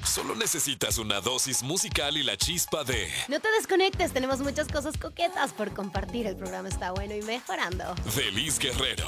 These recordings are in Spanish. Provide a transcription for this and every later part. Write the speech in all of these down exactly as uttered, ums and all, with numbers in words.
Solo necesitas una dosis musical y la chispa de... No te desconectes, tenemos muchas cosas coquetas por compartir. El programa está bueno y mejorando. Feliz Guerrero.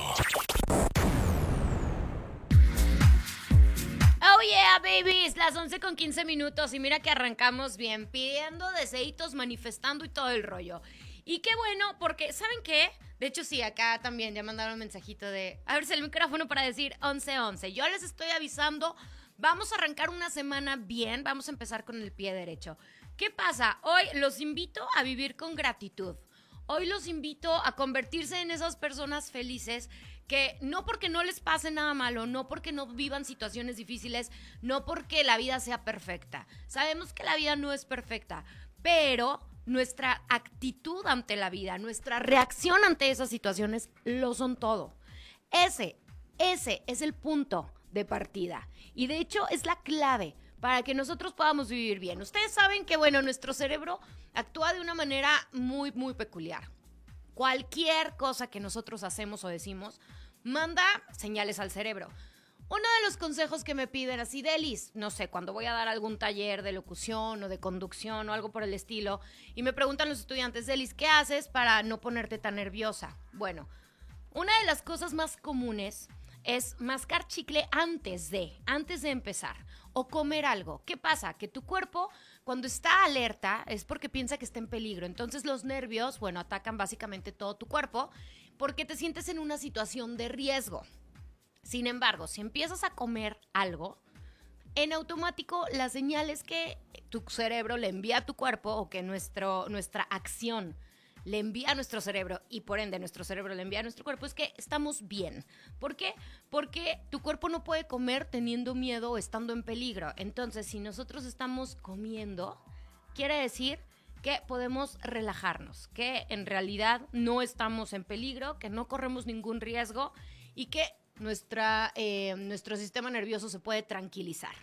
Oh yeah, babies, las once con quince minutos y mira que arrancamos bien, pidiendo deseítos, manifestando y todo el rollo. Y qué bueno, porque ¿saben qué? De hecho sí, acá también ya mandaron un mensajito de... A ver si el micrófono para decir once once. Yo les estoy avisando, vamos a arrancar una semana bien, vamos a empezar con el pie derecho. ¿Qué pasa? Hoy los invito a vivir con gratitud. Hoy los invito a convertirse en esas personas felices que no porque no les pase nada malo, no porque no vivan situaciones difíciles, no porque la vida sea perfecta. Sabemos que la vida no es perfecta, pero nuestra actitud ante la vida, nuestra reacción ante esas situaciones lo son todo. Ese, ese es el punto de partida y de hecho es la clave para que nosotros podamos vivir bien. Ustedes saben que, bueno, nuestro cerebro actúa de una manera muy, muy peculiar. Cualquier cosa que nosotros hacemos o decimos manda señales al cerebro. Uno de los consejos que me piden así, Delis, no sé, cuando voy a dar algún taller de locución o de conducción o algo por el estilo, y me preguntan los estudiantes, Delis, ¿qué haces para no ponerte tan nerviosa? Bueno, una de las cosas más comunes es mascar chicle antes de, antes de empezar, o comer algo. ¿Qué pasa? Que tu cuerpo, cuando está alerta, es porque piensa que está en peligro. Entonces los nervios, bueno, atacan básicamente todo tu cuerpo porque te sientes en una situación de riesgo. Sin embargo, si empiezas a comer algo, en automático la señal es que tu cerebro le envía a tu cuerpo o que nuestro, nuestra acción le envía a nuestro cerebro y por ende nuestro cerebro le envía a nuestro cuerpo es que estamos bien. ¿Por qué? Porque tu cuerpo no puede comer teniendo miedo o estando en peligro. Entonces, si nosotros estamos comiendo, quiere decir que podemos relajarnos, que en realidad no estamos en peligro, que no corremos ningún riesgo y que nuestra, eh, nuestro sistema nervioso se puede tranquilizar.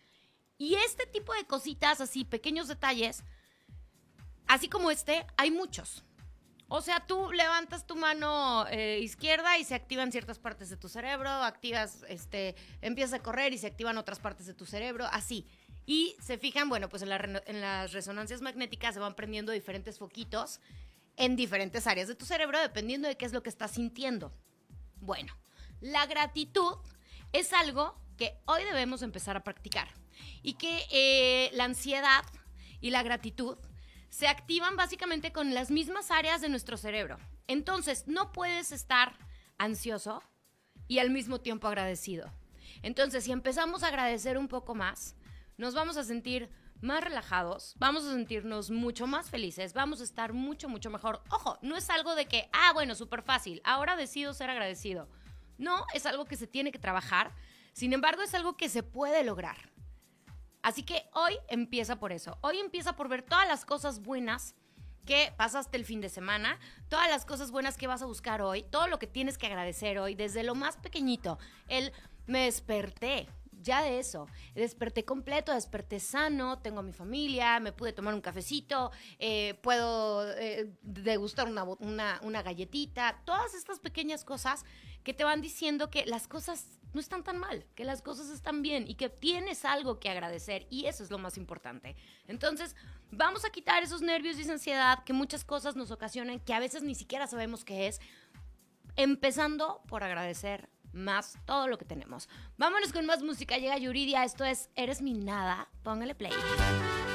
Y este tipo de cositas, así, pequeños detalles, así como este, hay muchos. O sea, tú levantas tu mano eh, izquierda y se activan ciertas partes de tu cerebro, activas, este, empiezas a correr y se activan otras partes de tu cerebro, así. Y se fijan, bueno, pues en, la, en las resonancias magnéticas se van prendiendo diferentes foquitos en diferentes áreas de tu cerebro, dependiendo de qué es lo que estás sintiendo. Bueno, la gratitud es algo que hoy debemos empezar a practicar y que eh, la ansiedad y la gratitud se activan básicamente con las mismas áreas de nuestro cerebro. Entonces, no puedes estar ansioso y al mismo tiempo agradecido. Entonces, si empezamos a agradecer un poco más, nos vamos a sentir más relajados, vamos a sentirnos mucho más felices, vamos a estar mucho, mucho mejor. Ojo, no es algo de que, ah, bueno, súper fácil, ahora decido ser agradecido. No, es algo que se tiene que trabajar. Sin embargo, es algo que se puede lograr. Así que hoy empieza por eso. Hoy empieza por ver todas las cosas buenas que pasaste el fin de semana, todas las cosas buenas que vas a buscar hoy, todo lo que tienes que agradecer hoy, desde lo más pequeñito. El me desperté, ya de eso. Desperté completo, desperté sano, tengo a mi familia, me pude tomar un cafecito, eh, puedo eh, degustar una, una, una galletita. Todas estas pequeñas cosas que te van diciendo que las cosas no están tan mal, que las cosas están bien y que tienes algo que agradecer y eso es lo más importante. Entonces, vamos a quitar esos nervios y esa ansiedad que muchas cosas nos ocasionan, que a veces ni siquiera sabemos qué es, empezando por agradecer más todo lo que tenemos. Vámonos con más música, llega Yuridia, esto es Eres mi nada, póngale play.